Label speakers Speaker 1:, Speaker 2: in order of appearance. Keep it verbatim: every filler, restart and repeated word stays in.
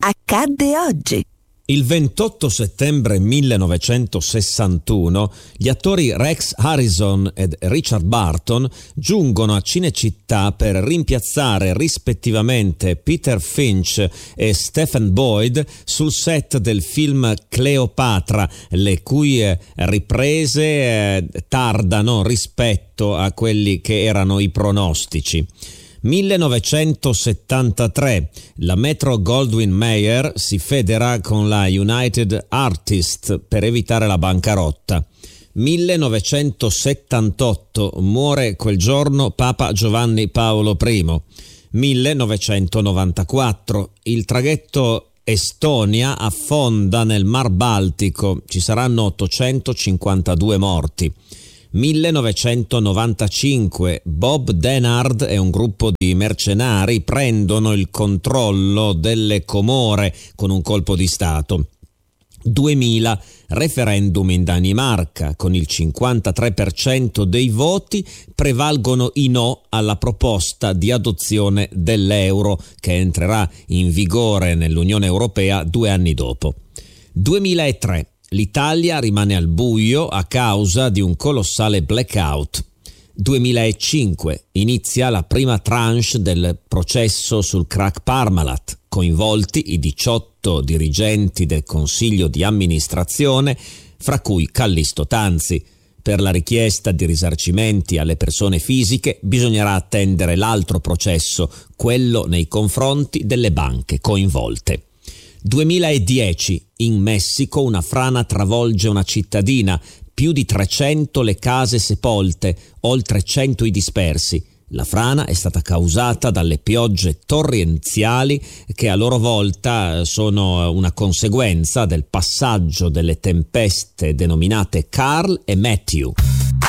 Speaker 1: accadde oggi.
Speaker 2: Il ventotto settembre millenovecentosessantuno gli attori Rex Harrison ed Richard Burton giungono a Cinecittà per rimpiazzare rispettivamente Peter Finch e Stephen Boyd sul set del film Cleopatra, le cui riprese eh, tardano rispetto a quelli che erano i pronostici. millenovecentosettantatré, la Metro-Goldwyn-Mayer si federa con la United Artists per evitare la bancarotta. millenovecentosettantotto, muore quel giorno Papa Giovanni Paolo I. millenovecentonovantaquattro, il traghetto Estonia affonda nel Mar Baltico, ci saranno ottocentocinquantadue morti. millenovecentonovantacinque, Bob Denard e un gruppo di mercenari prendono il controllo delle Comore con un colpo di Stato. duemila, referendum in Danimarca, con il cinquantatré per cento dei voti prevalgono i no alla proposta di adozione dell'euro, che entrerà in vigore nell'Unione Europea due anni dopo. duemilatré, l'Italia rimane al buio a causa di un colossale blackout. duemilacinque, inizia la prima tranche del processo sul crack Parmalat, coinvolti i diciotto dirigenti del Consiglio di amministrazione, fra cui Callisto Tanzi. Per la richiesta di risarcimenti alle persone fisiche bisognerà attendere l'altro processo, quello nei confronti delle banche coinvolte. duemiladieci, in Messico una frana travolge una cittadina, più di trecento le case sepolte, oltre cento i dispersi. La frana è stata causata dalle piogge torrenziali che a loro volta sono una conseguenza del passaggio delle tempeste denominate Carl e Matthew.